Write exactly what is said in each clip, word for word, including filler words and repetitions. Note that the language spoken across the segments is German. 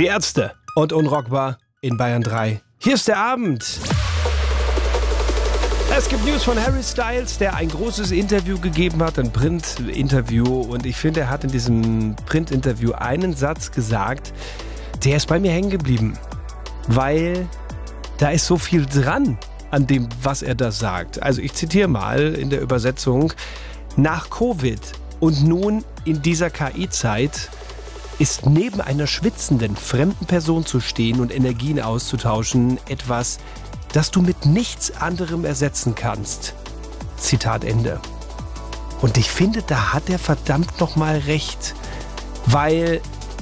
Die Ärzte und Unrockbar in Bayern drei. Hier ist der Abend. Es gibt News von Harry Styles, der ein großes Interview gegeben hat, ein Print-Interview. Und ich finde, er hat in diesem Print-Interview einen Satz gesagt, der ist bei mir hängen geblieben. Weil da ist so viel dran an dem, was er da sagt. Also ich zitiere mal in der Übersetzung: Nach Covid und nun in dieser K I-Zeit ist neben einer schwitzenden, fremden Person zu stehen und Energien auszutauschen etwas, das du mit nichts anderem ersetzen kannst. Zitat Ende. Und ich finde, da hat er verdammt nochmal recht. Weil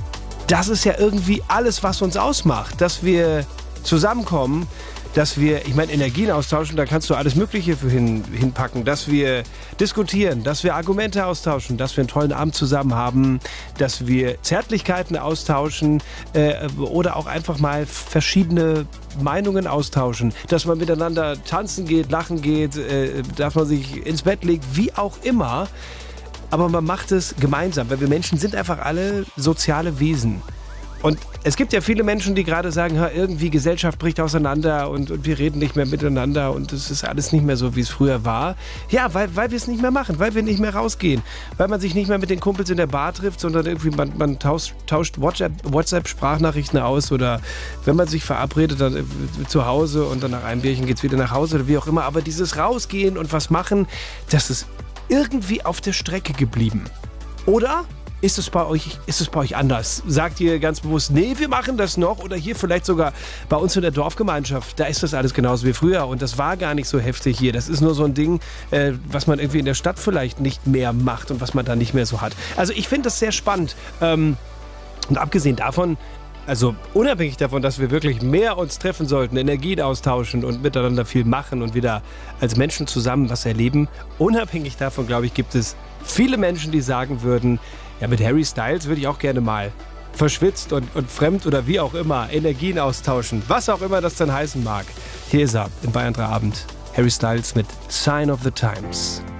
das ist ja irgendwie alles, was uns ausmacht. Dass wir zusammenkommen, dass wir, ich meine, Energien austauschen, da kannst du alles Mögliche für hin, hinpacken, dass wir diskutieren, dass wir Argumente austauschen, dass wir einen tollen Abend zusammen haben, dass wir Zärtlichkeiten austauschen äh, oder auch einfach mal verschiedene Meinungen austauschen, dass man miteinander tanzen geht, lachen geht, äh, dass man sich ins Bett legt, wie auch immer. Aber man macht es gemeinsam, weil wir Menschen sind einfach alle soziale Wesen. Und es gibt ja viele Menschen, die gerade sagen, irgendwie Gesellschaft bricht auseinander und, und wir reden nicht mehr miteinander und es ist alles nicht mehr so, wie es früher war. Ja, weil, weil wir es nicht mehr machen, weil wir nicht mehr rausgehen, weil man sich nicht mehr mit den Kumpels in der Bar trifft, sondern irgendwie man, man tauscht, tauscht WhatsApp, WhatsApp-Sprachnachrichten aus oder wenn man sich verabredet dann äh, zu Hause und dann nach einem Bierchen geht es wieder nach Hause oder wie auch immer. Aber dieses Rausgehen und was machen, das ist irgendwie auf der Strecke geblieben. Oder? Ist es bei euch, ist es bei euch anders? Sagt ihr ganz bewusst, nee, wir machen das noch? Oder hier vielleicht sogar bei uns in der Dorfgemeinschaft, da ist das alles genauso wie früher und das war gar nicht so heftig hier. Das ist nur so ein Ding, äh, was man irgendwie in der Stadt vielleicht nicht mehr macht und was man da nicht mehr so hat. Also ich finde das sehr spannend. Ähm, und abgesehen davon, also unabhängig davon, dass wir wirklich mehr uns treffen sollten, Energien austauschen und miteinander viel machen und wieder als Menschen zusammen was erleben, unabhängig davon, glaube ich, gibt es viele Menschen, die sagen würden, ja, mit Harry Styles würde ich auch gerne mal verschwitzt und, und fremd oder wie auch immer Energien austauschen. Was auch immer das dann heißen mag. Hier ist er im Bayern drei Abend. Harry Styles mit Sign of the Times.